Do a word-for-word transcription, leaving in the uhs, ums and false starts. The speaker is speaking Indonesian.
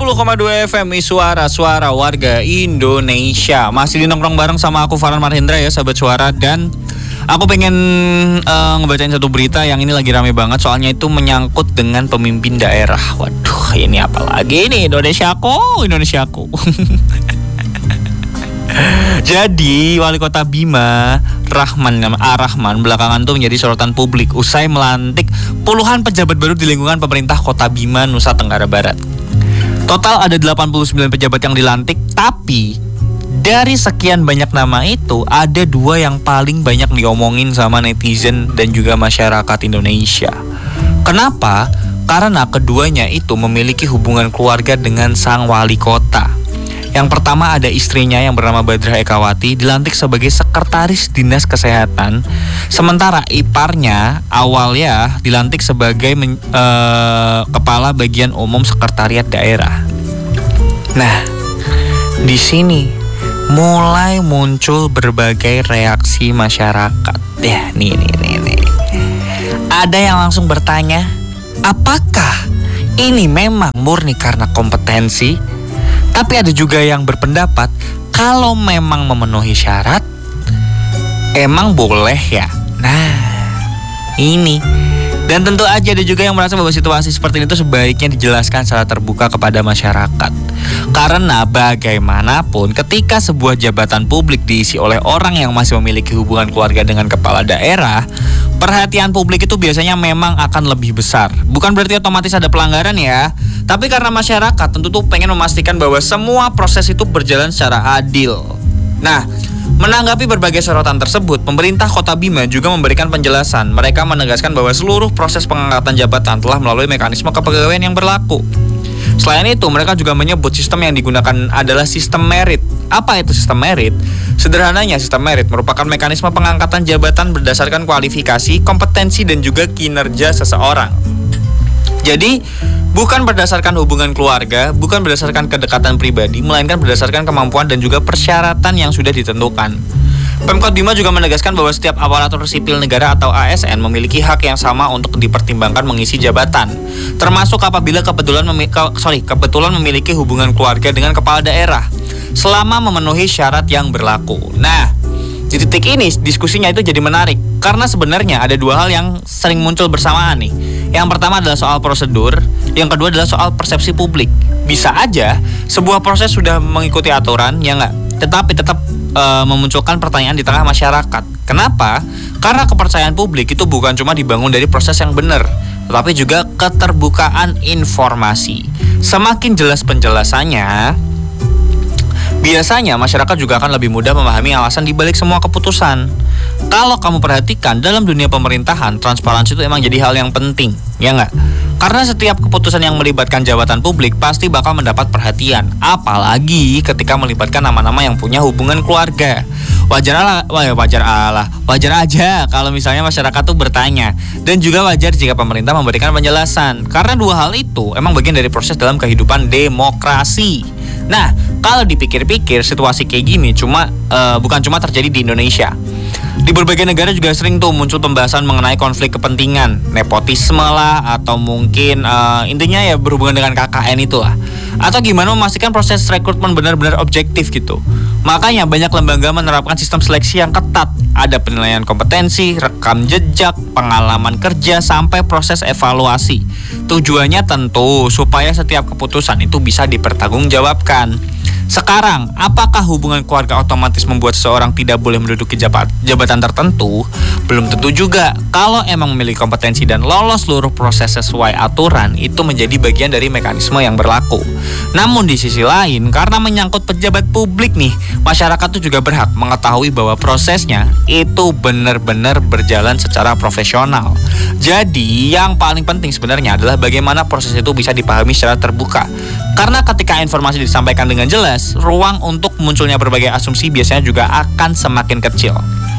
puluh koma dua F M Suara-suara warga Indonesia. Masih di nongkrong bareng sama aku Farhan Marhendra ya sahabat suara. Dan aku pengen uh, ngebacain satu berita yang ini lagi rame banget. Soalnya itu menyangkut dengan pemimpin daerah. Waduh, ini apa lagi nih? Indonesiaku, Indonesiaku. Jadi wali kota Bima Rahman A. Rahman belakangan tuh menjadi sorotan publik usai melantik puluhan pejabat baru di lingkungan pemerintah kota Bima, Nusa Tenggara Barat. Total ada delapan puluh sembilan pejabat yang dilantik, tapi dari sekian banyak nama itu ada dua yang paling banyak diomongin sama netizen dan juga masyarakat Indonesia. Kenapa? Karena keduanya itu memiliki hubungan keluarga dengan sang wali kota. Yang pertama ada istrinya yang bernama Badra Ekawati, dilantik sebagai sekretaris dinas kesehatan. Sementara iparnya awalnya dilantik sebagai men, uh, kepala bagian umum sekretariat daerah. Nah, di sini mulai muncul berbagai reaksi masyarakat. Ya, nih nih nih nih. Ada yang langsung bertanya, apakah ini memang murni karena kompetensi? Tapi ada juga yang berpendapat kalau memang memenuhi syarat, emang boleh ya. Nah, ini. Dan tentu aja ada juga yang merasa bahwa situasi seperti itu sebaiknya dijelaskan secara terbuka kepada masyarakat. Karena bagaimanapun ketika sebuah jabatan publik diisi oleh orang yang masih memiliki hubungan keluarga dengan kepala daerah, perhatian publik itu biasanya memang akan lebih besar. Bukan berarti otomatis ada pelanggaran ya, tapi karena masyarakat tentu tuh pengen memastikan bahwa semua proses itu berjalan secara adil. Nah, menanggapi berbagai sorotan tersebut, pemerintah Kota Bima juga memberikan penjelasan. Mereka menegaskan bahwa seluruh proses pengangkatan jabatan telah melalui mekanisme kepegawaian yang berlaku. Selain itu, mereka juga menyebut sistem yang digunakan adalah sistem merit. Apa itu sistem merit? Sederhananya, sistem merit merupakan mekanisme pengangkatan jabatan berdasarkan kualifikasi, kompetensi, dan juga kinerja seseorang. Jadi, bukan berdasarkan hubungan keluarga, bukan berdasarkan kedekatan pribadi, melainkan berdasarkan kemampuan dan juga persyaratan yang sudah ditentukan. Pemkot Bima juga menegaskan bahwa setiap aparatur sipil negara atau A S N memiliki hak yang sama untuk dipertimbangkan mengisi jabatan, termasuk apabila kebetulan memi- ke- sorry, kebetulan memiliki hubungan keluarga dengan kepala daerah, selama memenuhi syarat yang berlaku. Nah, di titik ini diskusinya itu jadi menarik, karena sebenarnya ada dua hal yang sering muncul bersamaan nih. Yang pertama adalah soal prosedur, yang kedua adalah soal persepsi publik. Bisa aja sebuah proses sudah mengikuti aturan, ya nggak? Tetapi tetap e, memunculkan pertanyaan di tengah masyarakat. Kenapa? Karena kepercayaan publik itu bukan cuma dibangun dari proses yang benar, tetapi juga keterbukaan informasi. Semakin jelas penjelasannya, biasanya masyarakat juga akan lebih mudah memahami alasan dibalik semua keputusan. Kalau kamu perhatikan, dalam dunia pemerintahan, transparansi itu emang jadi hal yang penting, ya nggak? Karena setiap keputusan yang melibatkan jabatan publik pasti bakal mendapat perhatian. Apalagi ketika melibatkan nama-nama yang punya hubungan keluarga. Wajar lah, wajar Allah, wajar aja kalau misalnya masyarakat tuh bertanya. Dan juga wajar jika pemerintah memberikan penjelasan. Karena dua hal itu emang bagian dari proses dalam kehidupan demokrasi. Nah, kalau dipikir-pikir situasi kayak gini cuma uh, bukan cuma terjadi di Indonesia. Di berbagai negara juga sering tuh muncul pembahasan mengenai konflik kepentingan, nepotisme lah, atau mungkin uh, intinya ya berhubungan dengan K K N itu lah. Atau gimana memastikan proses rekrutmen benar-benar objektif gitu. Makanya banyak lembaga menerapkan sistem seleksi yang ketat. Ada penilaian kompetensi, rekam jejak, pengalaman kerja, sampai proses evaluasi. Tujuannya tentu supaya setiap keputusan itu bisa dipertanggungjawabkan. Sekarang, apakah hubungan keluarga otomatis membuat seseorang tidak boleh menduduki jabat, jabatan tertentu? Belum tentu juga. Kalau emang memiliki kompetensi dan lolos seluruh proses sesuai aturan, itu menjadi bagian dari mekanisme yang berlaku. Namun di sisi lain, karena menyangkut pejabat publik nih, masyarakat tuh juga berhak mengetahui bahwa prosesnya itu benar-benar berjalan secara profesional. Jadi, yang paling penting sebenarnya adalah bagaimana proses itu bisa dipahami secara terbuka. Karena ketika informasi disampaikan dengan jelas, ruang untuk munculnya berbagai asumsi biasanya juga akan semakin kecil.